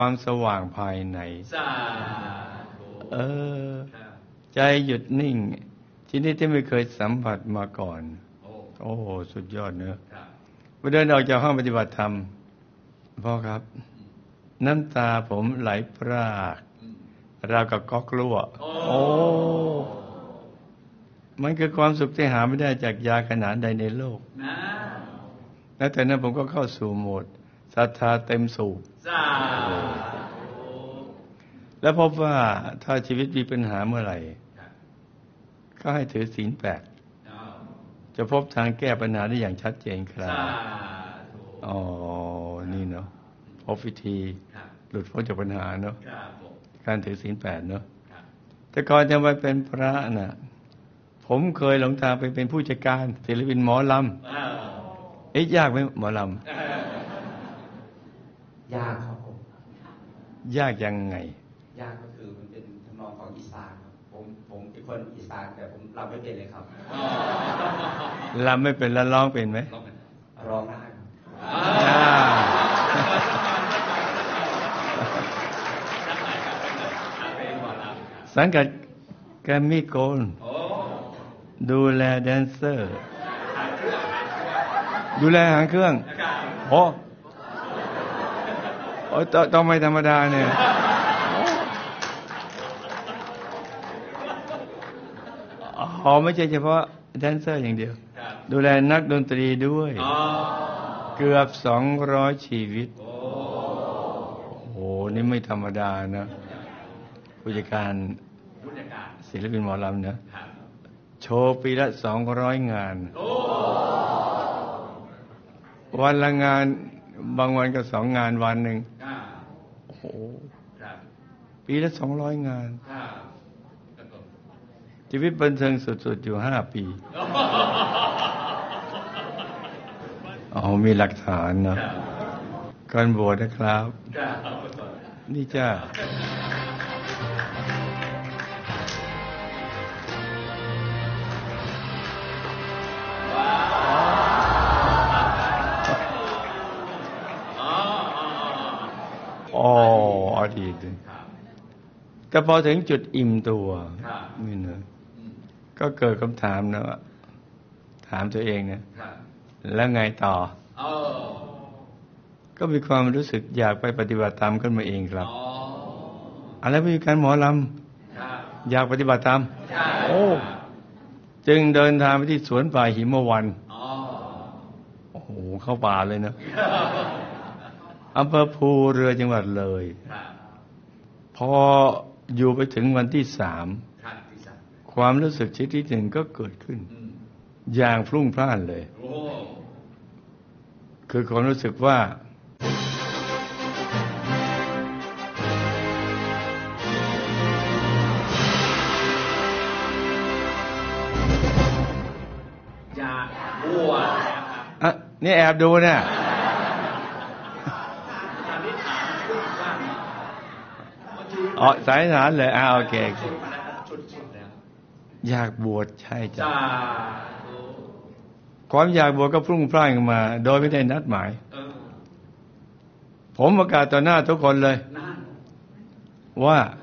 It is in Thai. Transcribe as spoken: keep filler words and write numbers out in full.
ความสว่างภายในเออใจหยุดนิ่งที่นี่ที่ไม่เคยสัมผัสมาก่อนโอ้โหสุดยอดเนอะพอเดินออกจากห้องปฏิบัติธรรมพ่อครับน้ำตาผมไหลพรากราวกับก๊อกรั่วโอ้มันคือความสุขที่หาไม่ได้จากยาขนาดใดในโลกแล้วแต่นั้นผมก็เข้าสู่โหมดศรัทธาเต็มสูบแล้วพบว่าถ้าชีวิตมีปัญหาเมื่อไหร่ก็ให้ถือศีลแปดจะพบทางแก้ปัญหาได้อย่างชัดเจนครับอ๋อนี่เนาะพบวิธีหลุดพ้นจากปัญหาเนาะการถือศีลแปดเนาะแต่ก่อนจะมาเป็นพระน่ะผมเคยหลงทางไปเป็นผู้จัดการศิลปินหมอลำเอ๊ะยากไหมหมอลำยากครับผมยากยังไงยากก็คือมันเป็นทำนองของอีสานครับผมผมเป็นคนอีสานแต่ผมรำไม่เป็นเลยครับรำไม่เป็นแล้วร้องเป็นไหมร้องได้สังกัดแกรมมี่โกลด์ดูแลแดนเซอร์ดูแลหางเครื่องโอ้โอ้ต้องไม่ธรรมดาเนี่ยอ๋อไม่ใช่เฉพาะแดนเซอร์อย่างเดียวดูแลนักดนตรีด้วยเกือบสองร้อยชีวิตโอ้โหนี่ไม่ธรรมดานะผู้จัดการศิลปินหมอลำนะโชว์ปีละสองร้อยงานวันละงานบางวันก็สองงานวันหนึ่งโอ้โหปีละสองร้อยงานชีวิตบันเทิงสุดๆอยู่ห้าปีอ๋อมีหลักฐานนะการบวชนะครับนี่จ้าอ๋ออดีตแต่พอถึงจุดอิ่มตัวนี่นะก็เกิดคำถามนะว่าถามตัวเองนะแล้วไงต่อก็มีความรู้สึกอยากไปปฏิบัติธรรมขึ้นมาเองครับอะไรไม่มีการหมอลำอยากปฏิบัติธรรมโอ้จึงเดินทางไปที่สวนป่าหิมวันโอ้โหเข้าป่าเลยนะอำเภอภูเรือจังหวัดเลยพออยู่ไปถึงวันที่สามความรู้สึกชนิดที่หนึ่งก็เกิดขึ้นอย่างพลุ่งพล่านเลยคือความรู้สึกว่าอยากบวชอ่ะนี่แอบดูเนี่ยอ๋อสายฐานเลยอ่าโอเคอยากบวชใช่จ้ะความอยากบวชก็พุ่งพล่านขึ้นมาโดยไม่ได้นัดหมายผมประกาศต่อหน้าทุกคนเลยว่า